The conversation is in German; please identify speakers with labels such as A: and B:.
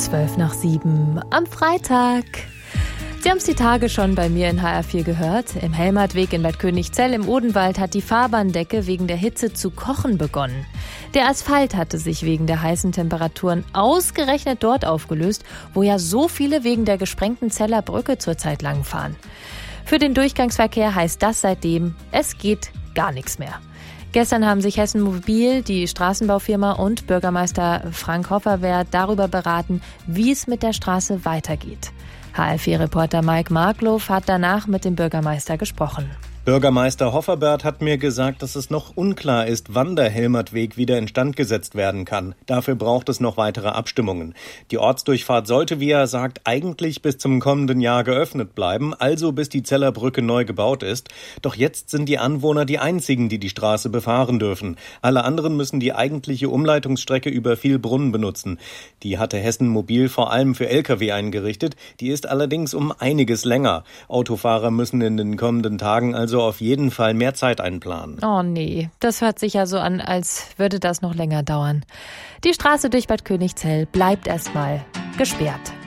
A: 7:12 am Freitag. Sie haben es die Tage schon bei mir in HR4 gehört. Im Helmertweg in Bad Königzell im Odenwald hat die Fahrbahndecke wegen der Hitze zu kochen begonnen. Der Asphalt hatte sich wegen der heißen Temperaturen ausgerechnet dort aufgelöst, wo ja so viele wegen der gesprengten Zeller Brücke zurzeit langfahren. Für den Durchgangsverkehr heißt das seitdem, es geht gar nichts mehr. Gestern haben sich Hessen Mobil, die Straßenbaufirma und Bürgermeister Frank Hofferwert darüber beraten, wie es mit der Straße weitergeht. HR4-Reporter Mike Markloff hat danach mit dem Bürgermeister gesprochen.
B: Bürgermeister Hofferwert hat mir gesagt, dass es noch unklar ist, wann der Helmertweg wieder instand gesetzt werden kann. Dafür braucht es noch weitere Abstimmungen. Die Ortsdurchfahrt sollte, wie er sagt, eigentlich bis zum kommenden Jahr geöffnet bleiben, also bis die Zeller Brücke neu gebaut ist. Doch jetzt sind die Anwohner die einzigen, die die Straße befahren dürfen. Alle anderen müssen die eigentliche Umleitungsstrecke über Vielbrunn benutzen. Die hatte Hessen Mobil vor allem für Lkw eingerichtet. Die ist allerdings um einiges länger. Autofahrer müssen in den kommenden Tagen also auf jeden Fall mehr Zeit einplanen.
A: Oh nee, das hört sich ja so an, als würde das noch länger dauern. Die Straße durch Bad Königzell bleibt erstmal gesperrt.